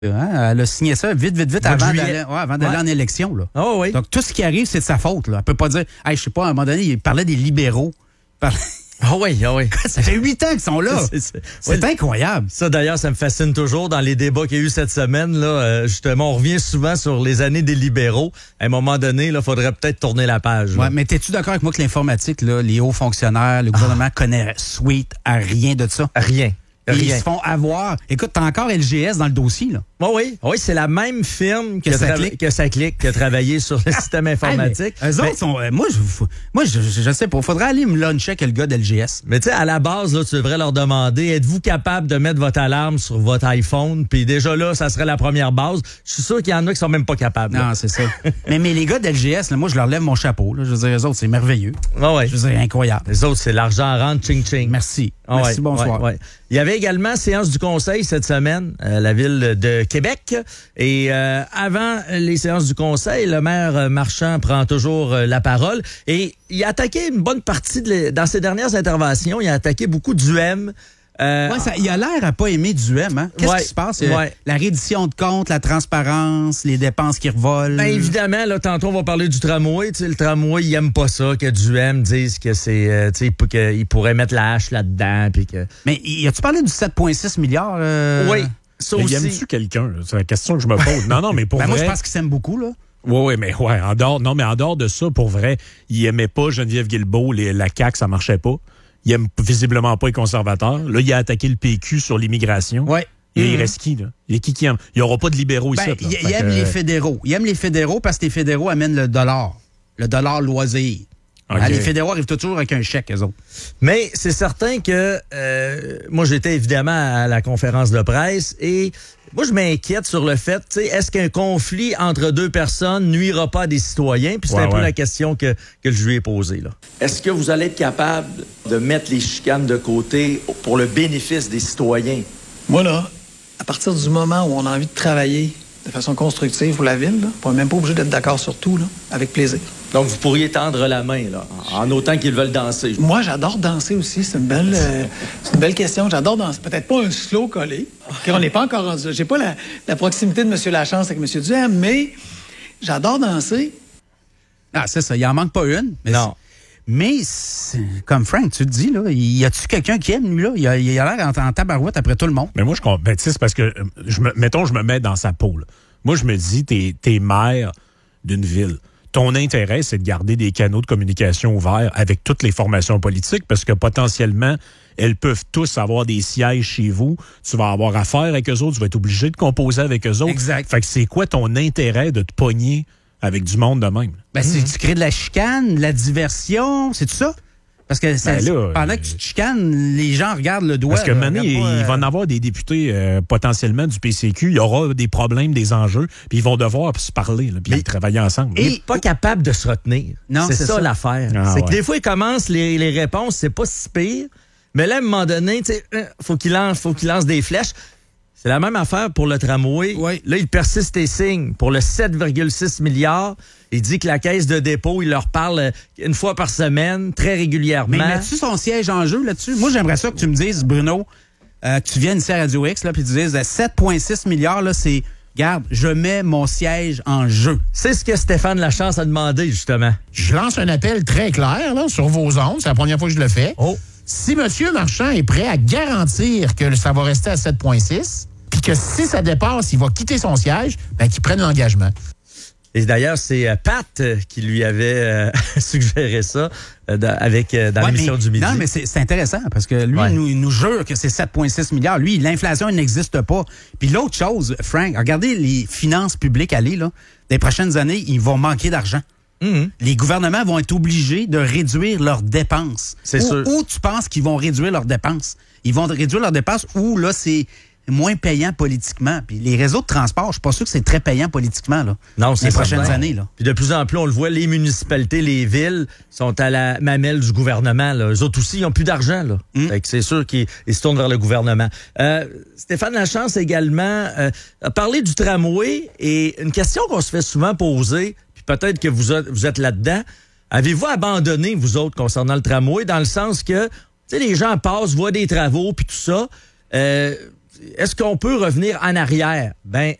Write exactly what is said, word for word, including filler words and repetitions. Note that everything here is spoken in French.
Hein? Elle a signé ça vite, vite, vite avant d'aller, ouais, avant d'aller ouais. en élection. Là. Oh, oui. Donc, tout ce qui arrive, c'est de sa faute. Là. Elle peut pas dire, hey, je sais pas, à un moment donné, il parlait des libéraux. Parlait... Ah oui, ah oui. Ça fait huit ans qu'ils sont là. C'est, c'est, c'est ouais, incroyable. Ça, d'ailleurs, ça me fascine toujours dans les débats qu'il y a eu cette semaine. Là, euh, justement, on revient souvent sur les années des libéraux. À un moment donné, il faudrait peut-être tourner la page. Ouais, mais t'es-tu d'accord avec moi que l'informatique, là, les hauts fonctionnaires, le gouvernement ah. connaît suite à rien de ça? Rien. Ils se font avoir. Écoute, t'as encore L G S dans le dossier, là. Oh oui, oui, c'est la même firme que, que, ça, tra- clique. que ça clique, qui a travaillé sur le système informatique. Ah, eux autres sont. Euh, moi, je, moi je, je, je sais pas. Il faudrait aller me luncher avec le gars d'L G S. Mais tu sais, à la base, là, tu devrais leur demander, êtes-vous capable de mettre votre alarme sur votre iPhone? Puis déjà là, ça serait la première base. Je suis sûr qu'il y en a qui sont même pas capables. Là. Non, c'est ça. mais, mais les gars d'L G S, là, moi, je leur lève mon chapeau. Là. Je veux dire, eux autres, c'est merveilleux. Ah ouais. Je veux dire, incroyable. Les autres, c'est l'argent rentre, ching-ching. Merci. Ah Merci, ouais, bonsoir. Ouais, ouais. Il y avait également séance du Conseil cette semaine à la ville de Québec. Et euh, avant les séances du Conseil, le maire Marchand prend toujours euh, la parole. Et il a attaqué une bonne partie, de les, dans ses dernières interventions, il a attaqué beaucoup d'U M. Euh, ouais, ça, il a l'air à pas aimer du M. Hein? Qu'est-ce ouais, qui se passe? Ouais. La reddition de comptes, la transparence, les dépenses qui revolent. Ben évidemment, là, tantôt, on va parler du tramway. T'sais, le tramway, il aime pas ça, que du M dise que c'est, euh, qu'il pourrait mettre la hache là-dedans. Puis que... Mais as-tu parlé du sept virgule six milliards? Euh... Oui, ça mais aussi. Aimes-tu quelqu'un? C'est la question que je me pose. Non, non, mais pour ben vrai... Moi, je pense qu'il s'aime beaucoup, là. Oui, oui, mais ouais, en dehors, non, mais en dehors de ça, pour vrai, il aimait pas Geneviève Guilbeault, les, la C A Q, ça marchait pas. Il aime visiblement pas les conservateurs. Là, il a attaqué le P Q sur l'immigration. Ouais. Et mmh. il reste qui, là? Il y a qui qui aime? Il n'y aura pas de libéraux ben, ici. Là. Il, il aime que... les fédéraux. Il aime les fédéraux parce que les fédéraux amènent le dollar. Le dollar loisir. Okay. Ah, les fédéraux arrivent toujours avec un chèque, eux autres. Mais c'est certain que euh, moi, j'étais évidemment à la conférence de presse et moi, je m'inquiète sur le fait, tu sais, est-ce qu'un conflit entre deux personnes nuira pas à des citoyens? Puis c'est ouais, un ouais. peu la question que, que je lui ai posée, là. Est-ce que vous allez être capable de mettre les chicanes de côté pour le bénéfice des citoyens? Moi, là, à partir du moment où on a envie de travailler de façon constructive pour la ville, là, on n'est même pas obligé d'être d'accord sur tout, là, avec plaisir. Donc, vous pourriez tendre la main, là, en autant qu'ils veulent danser. Moi, j'adore danser aussi. C'est une belle, euh, c'est une belle question. J'adore danser. Peut-être pas un slow collé. Okay, on n'est pas encore rendu. J'ai pas la, la proximité de M. Lachance avec M. Duhem, mais j'adore danser. Ah, c'est ça. Il en manque pas une. Mais non. Mais, comme Frank, tu te dis, là, y a-tu quelqu'un qui aime, lui, là? Il a, il a l'air en, en tabarouette après tout le monde. Mais moi, je comprends. Ben, tu sais, c'est parce que, je me, mettons, je me mets dans sa peau, là. Moi, je me dis, t'es, t'es maire d'une ville. Ton intérêt, c'est de garder des canaux de communication ouverts avec toutes les formations politiques parce que potentiellement, elles peuvent tous avoir des sièges chez vous. Tu vas avoir affaire avec eux autres. Tu vas être obligé de composer avec eux autres. Exact. Fait que c'est quoi ton intérêt de te pogner avec du monde de même? Ben, c'est, tu crées de la chicane, de la diversion, c'est tout ça? Parce que ça, ben là, pendant que tu te chicanes, les gens regardent le doigt. Parce que maintenant, il, euh... il va en avoir des députés euh, potentiellement du P C Q. Il y aura des problèmes, des enjeux, puis ils vont devoir se parler, là, puis mais, travailler ensemble. Et oui. Pas capable de se retenir. Non, c'est, c'est ça, ça l'affaire. Ah, c'est ouais. que des fois, ils commencent les, les réponses, c'est pas si pire. Mais là, à un moment donné, tu sais, faut qu'il lance, faut qu'il lance des flèches. C'est la même affaire pour le tramway. Oui. Là, il persiste et signe pour le sept virgule six milliards. Il dit que la caisse de dépôt, il leur parle une fois par semaine, très régulièrement. Mais mets-tu son siège en jeu là-dessus? Moi, j'aimerais ça que tu me dises, Bruno, euh, que tu viennes ici à Radio X, là, puis tu dises sept virgule six milliards, là, c'est, regarde, je mets mon siège en jeu. C'est ce que Stéphane Lachance a demandé, justement. Je lance un appel très clair, là, sur vos ondes. C'est la première fois que je le fais. Oh. Si M. Marchand est prêt à garantir que ça va rester à sept virgule six, puis que si ça dépasse, il va quitter son siège, ben qu'il prenne l'engagement. Et d'ailleurs, c'est euh, Pat euh, qui lui avait euh, suggéré ça euh, dans, avec, euh, dans ouais, l'émission mais, du midi. Non, mais c'est, c'est intéressant parce que lui, ouais. il, nous, il nous jure que c'est sept virgule six milliards. Lui, l'inflation elle n'existe pas. Puis l'autre chose, Frank, regardez les finances publiques aller, là. Des prochaines années, ils vont manquer d'argent. Mm-hmm. Les gouvernements vont être obligés de réduire leurs dépenses. C'est où, sûr. Où tu penses qu'ils vont réduire leurs dépenses? Ils vont réduire leurs dépenses où, là, c'est moins payant politiquement. Puis les réseaux de transport, je suis pas sûr que c'est très payant politiquement, là. Non, c'est les prochaines certain. années, là. Puis de plus en plus, on le voit, les municipalités, les villes sont à la mamelle du gouvernement, là. Eux autres aussi, ils n'ont plus d'argent, là. Mm. Fait que c'est sûr qu'ils ils se tournent vers le gouvernement. Euh, Stéphane Lachance également euh, a parlé du tramway et une question qu'on se fait souvent poser, puis peut-être que vous, a, vous êtes là-dedans. Avez-vous abandonné, vous autres, concernant le tramway, dans le sens que, tu sais, les gens passent, voient des travaux, puis tout ça. Euh, est-ce qu'on peut revenir en arrière? Ben,